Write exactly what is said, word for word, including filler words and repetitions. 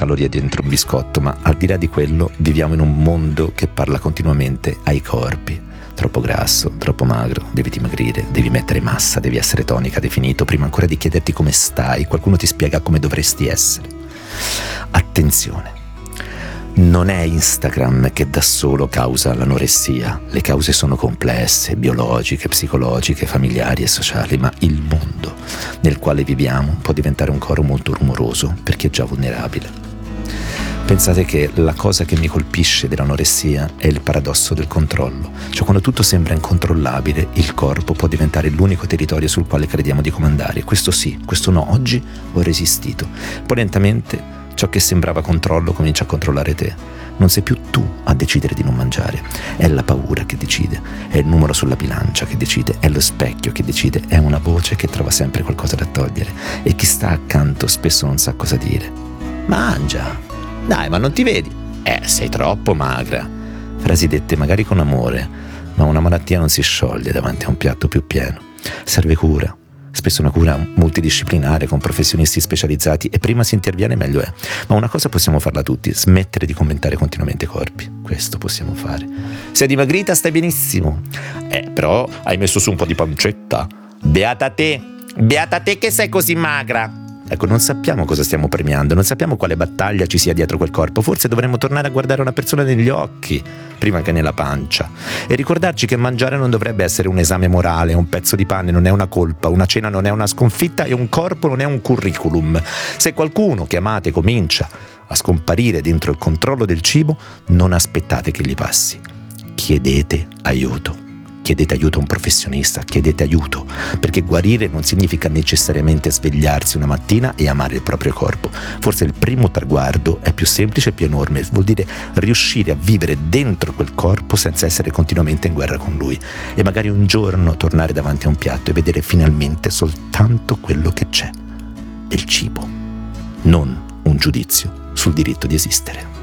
calorie dentro un biscotto, ma al di là di quello viviamo in un mondo che parla continuamente ai corpi. Troppo grasso, troppo magro, devi dimagrire, devi mettere massa, devi essere tonica, definito. Prima ancora di chiederti come stai, qualcuno ti spiega come dovresti essere. Attenzione, non è Instagram che da solo causa l'anoressia. Le cause sono complesse, biologiche, psicologiche, familiari e sociali, ma il mondo nel quale viviamo può diventare un coro molto rumoroso per chi è già vulnerabile. Pensate che la cosa che mi colpisce dell'anoressia è il paradosso del controllo. Cioè, quando tutto sembra incontrollabile, il corpo può diventare l'unico territorio sul quale crediamo di comandare. Questo sì, questo no. Oggi ho resistito. Poi lentamente ciò che sembrava controllo comincia a controllare te. Non sei più tu a decidere di non mangiare. È la paura che decide, è il numero sulla bilancia che decide, è lo specchio che decide, è una voce che trova sempre qualcosa da togliere. E chi sta accanto spesso non sa cosa dire. Mangia! Dai, ma non ti vedi? Eh, sei troppo magra. Frasi dette magari con amore, ma una malattia non si scioglie davanti a un piatto più pieno. Serve cura, spesso una cura multidisciplinare con professionisti specializzati, e prima si interviene meglio è. Ma una cosa possiamo farla tutti: smettere di commentare continuamente i corpi. Questo possiamo fare. Sei dimagrita, stai benissimo. Eh, però hai messo su un po' di pancetta. Beata te, beata te che sei così magra. Ecco, non sappiamo cosa stiamo premiando, non sappiamo quale battaglia ci sia dietro quel corpo. Forse dovremmo tornare a guardare una persona negli occhi prima che nella pancia e ricordarci che mangiare non dovrebbe essere un esame morale, un pezzo di pane non è una colpa, una cena non è una sconfitta e un corpo non è un curriculum. Se qualcuno che amate comincia a scomparire dentro il controllo del cibo, non aspettate che gli passi. Chiedete aiuto. Chiedete aiuto a un professionista, chiedete aiuto, perché guarire non significa necessariamente svegliarsi una mattina e amare il proprio corpo. Forse il primo traguardo è più semplice e più enorme, vuol dire riuscire a vivere dentro quel corpo senza essere continuamente in guerra con lui, e magari un giorno tornare davanti a un piatto e vedere finalmente soltanto quello che c'è, del cibo, non un giudizio sul diritto di esistere.